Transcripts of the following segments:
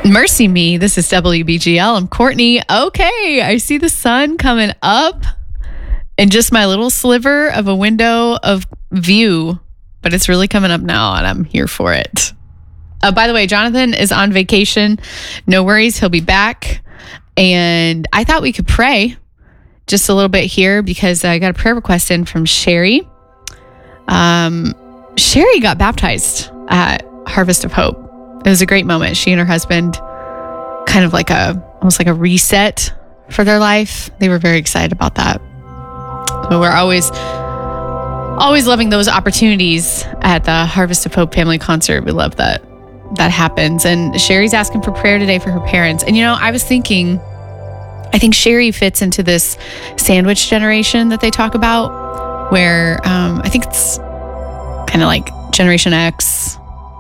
Mercy me. This is WBGL. I'm Courtney. Okay, I see the sun coming up in just my little sliver of a window of view, but it's really coming up now and I'm here for it. By the way, Jonathan is on vacation. No worries. He'll be back. And I thought we could pray just a little bit here because I got a prayer request in from Sherry. Sherry got baptized at Harvest of Hope. It was a great moment. She and her husband kind of almost like a reset for their life. They were very excited about that. So we're always loving those opportunities at the Harvest of Hope family concert. We love that happens. And Sherry's asking for prayer today for her parents. And I was thinking, I think Sherry fits into this sandwich generation that they talk about, where I think it's kind of like Generation X,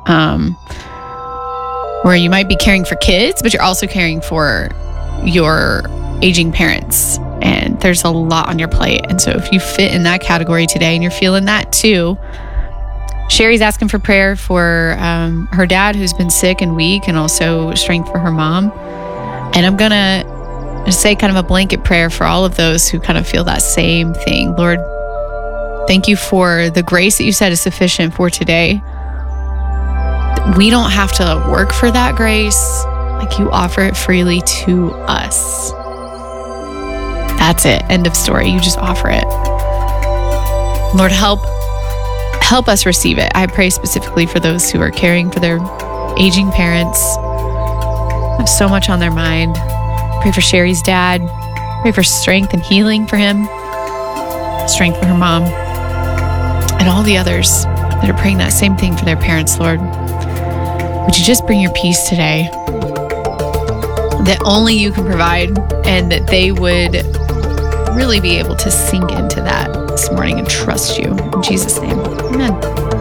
where you might be caring for kids, but you're also caring for your aging parents. And there's a lot on your plate. And so if you fit in that category today and you're feeling that too, Sherry's asking for prayer for her dad who's been sick and weak, and also strength for her mom. And I'm going to say kind of a blanket prayer for all of those who kind of feel that same thing. Lord, thank you for the grace that you said is sufficient for today. We don't have to work for that grace. Like, you offer it freely to us. That's it. End of story. You just offer it. Lord, help us receive it. I pray specifically for those who are caring for their aging parents. Have so much on their mind. Pray for Sherry's dad. Pray for strength and healing for him. Strength for her mom. And all the others that are praying that same thing for their parents, Lord. Would you just bring your peace today that only you can provide, and that they would really be able to sink into that this morning and trust you. In Jesus' name, amen.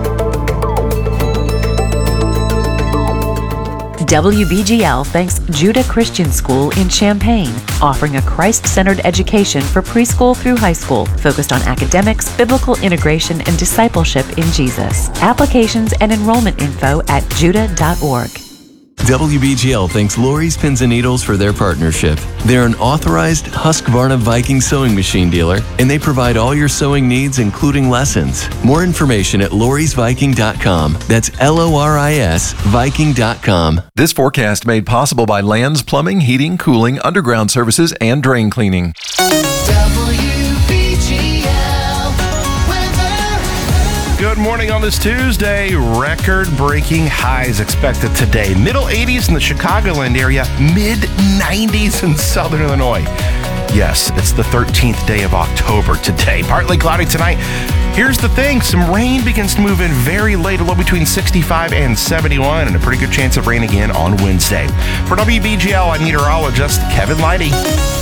WBGL thanks Judah Christian School in Champaign, offering a Christ-centered education for preschool through high school, focused on academics, biblical integration, and discipleship in Jesus. Applications and enrollment info at judah.org. WBGL thanks Lori's Pins and Needles for their partnership. They're an authorized Husqvarna Viking sewing machine dealer, and they provide all your sewing needs, including lessons. More information at lorisviking.com. That's LORIS Viking.com. This forecast made possible by Lands Plumbing, Heating, Cooling, Underground Services, and Drain Cleaning. Good morning on this Tuesday. Record-breaking highs expected today. Middle 80s in the Chicagoland area, mid-90s in Southern Illinois. Yes, it's the 13th day of October today. Partly cloudy tonight. Here's the thing. Some rain begins to move in very late, a low between 65 and 71, and a pretty good chance of rain again on Wednesday. For WBGL, I'm meteorologist Kevin Leidy.